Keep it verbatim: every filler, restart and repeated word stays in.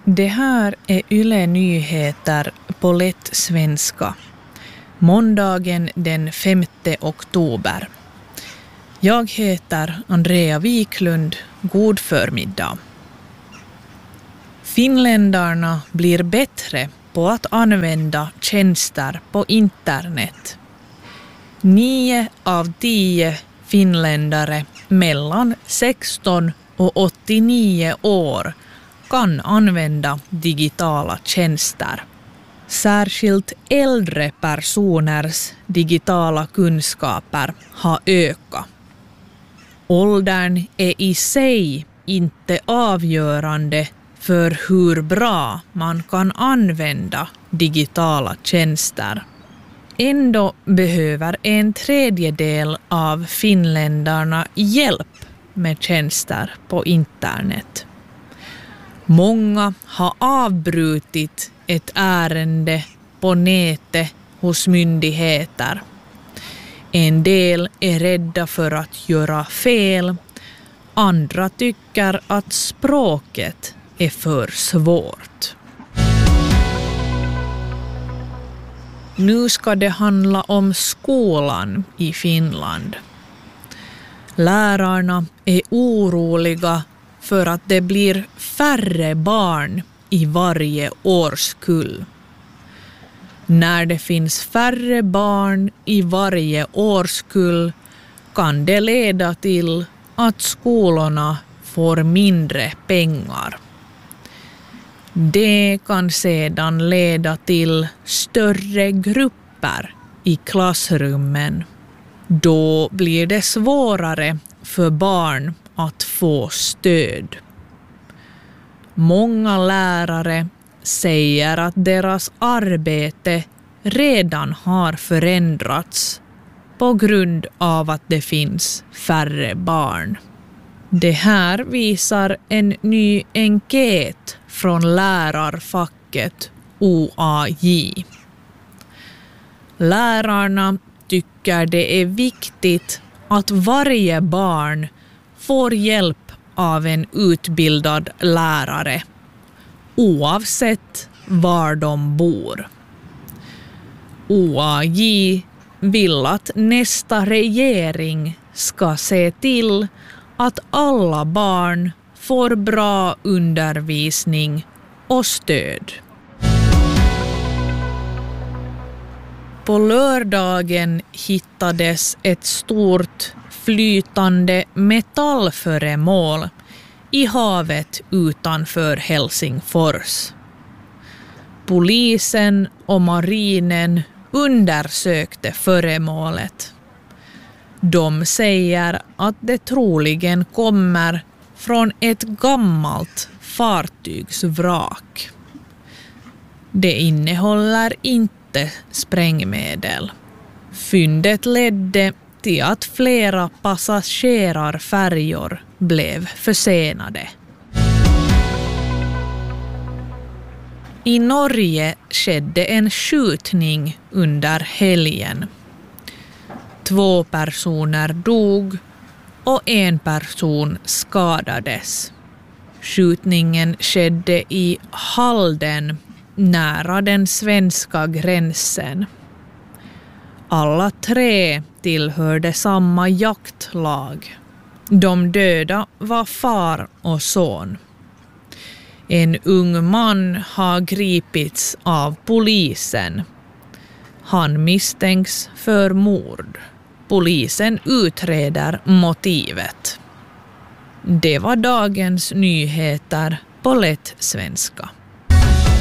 Det här är Yle Nyheter på lätt svenska. Måndagen den femte oktober. Jag heter Andrea Wiklund. God förmiddag. Finländarna blir bättre på att använda tjänster på internet. Nio av tio finländare mellan sexton och åttionio år kan använda digitala tjänster. Särskilt äldre personers digitala kunskaper har ökat. Åldern är i sig inte avgörande för hur bra man kan använda digitala tjänster. Ändå behöver en tredjedel av finländarna hjälp med tjänster på internet. Många har avbrutit ett ärende på nätet hos myndigheter. En del är rädda för att göra fel. Andra tycker att språket är för svårt. Nu ska det handla om skolan i Finland. Lärarna är oroliga för att det blir färre barn i varje årskull. När det finns färre barn i varje årskull kan det leda till att skolorna får mindre pengar. Det kan sedan leda till större grupper i klassrummen. Då blir det svårare för barn att få stöd. Många lärare säger att deras arbete redan har förändrats på grund av att det finns färre barn. Det här visar en ny enkät från lärarfacket O A J. Lärarna tycker det är viktigt att varje barn får hjälp av en utbildad lärare, oavsett var de bor. O A J vill att nästa regering ska se till att alla barn får bra undervisning och stöd. På lördagen hittades ett stort flytande metallföremål i havet utanför Helsingfors. Polisen och marinen undersökte föremålet. De säger att det troligen kommer från ett gammalt fartygsvrak. Det innehåller inte sprängmedel. Fyndet ledde till att flera passagerarfärjor blev försenade. I Norge skedde en skjutning under helgen. Två personer dog och en person skadades. Skjutningen skedde i Halden nära den svenska gränsen. Alla tre tillhörde samma jaktlag. De döda var far och son. En ung man har gripits av polisen. Han misstänks för mord. Polisen utreder motivet. Det var dagens nyheter på lätt svenska.